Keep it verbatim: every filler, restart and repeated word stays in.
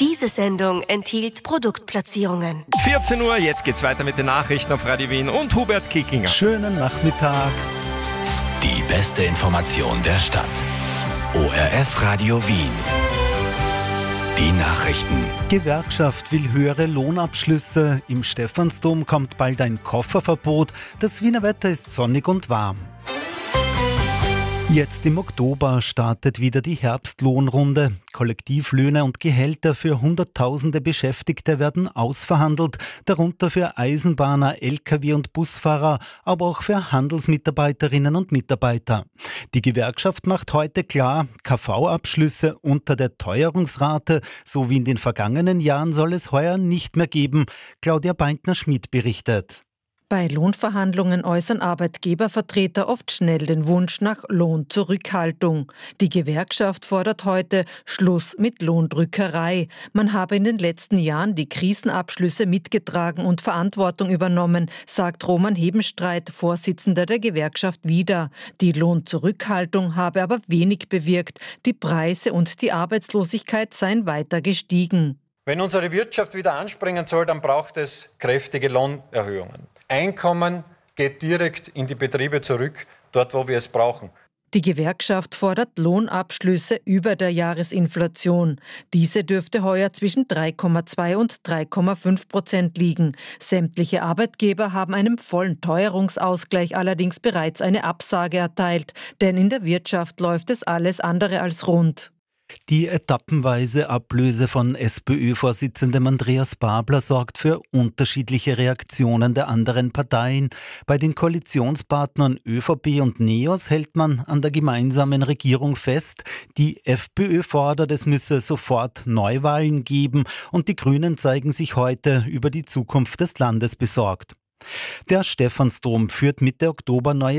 Diese Sendung enthielt Produktplatzierungen. vierzehn Uhr, jetzt geht's weiter mit den Nachrichten auf Radio Wien und Hubert Kickinger. Schönen Nachmittag. Die beste Information der Stadt. O R F Radio Wien. Die Nachrichten. Gewerkschaft will höhere Lohnabschlüsse. Im Stephansdom kommt bald ein Kofferverbot. Das Wiener Wetter ist sonnig und warm. Jetzt im Oktober startet wieder die Herbstlohnrunde. Kollektivlöhne und Gehälter für Hunderttausende Beschäftigte werden ausverhandelt, darunter für Eisenbahner, L K W- und Busfahrer, aber auch für Handelsmitarbeiterinnen und Mitarbeiter. Die Gewerkschaft macht heute klar, K V-Abschlüsse unter der Teuerungsrate, so wie in den vergangenen Jahren, soll es heuer nicht mehr geben. Claudia Beintner-Schmidt berichtet. Bei Lohnverhandlungen äußern Arbeitgebervertreter oft schnell den Wunsch nach Lohnzurückhaltung. Die Gewerkschaft fordert heute Schluss mit Lohndrückerei. Man habe in den letzten Jahren die Krisenabschlüsse mitgetragen und Verantwortung übernommen, sagt Roman Hebenstreit, Vorsitzender der Gewerkschaft wieder. Die Lohnzurückhaltung habe aber wenig bewirkt. Die Preise und die Arbeitslosigkeit seien weiter gestiegen. Wenn unsere Wirtschaft wieder anspringen soll, dann braucht es kräftige Lohnerhöhungen. Einkommen geht direkt in die Betriebe zurück, dort wo wir es brauchen. Die Gewerkschaft fordert Lohnabschlüsse über der Jahresinflation. Diese dürfte heuer zwischen drei Komma zwei und drei Komma fünf Prozent liegen. Sämtliche Arbeitgeber haben einem vollen Teuerungsausgleich allerdings bereits eine Absage erteilt, denn in der Wirtschaft läuft es alles andere als rund. Die etappenweise Ablöse von SPÖ-Vorsitzendem Andreas Babler sorgt für unterschiedliche Reaktionen der anderen Parteien. Bei den Koalitionspartnern ÖVP und NEOS hält man an der gemeinsamen Regierung fest. Die FPÖ fordert, es müsse sofort Neuwahlen geben, und die Grünen zeigen sich heute über die Zukunft des Landes besorgt. Der Stephansdom führt Mitte Oktober neue